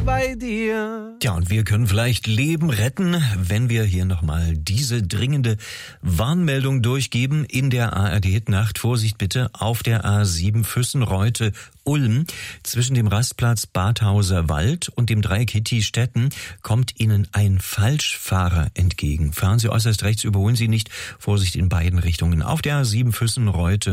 bei dir. Tja, und wir können vielleicht Leben retten, wenn wir hier nochmal diese dringende Warnmeldung durchgeben in der ARD-Nacht. Vorsicht bitte auf der A7 Füssen-Reute-Ulm. Zwischen dem Rastplatz Badhauser Wald und dem Dreieck Hitti-Stetten kommt Ihnen ein Falschfahrer entgegen. Fahren Sie äußerst rechts, überholen Sie nicht. Vorsicht in beiden Richtungen. Auf der A7 Füssen-Reute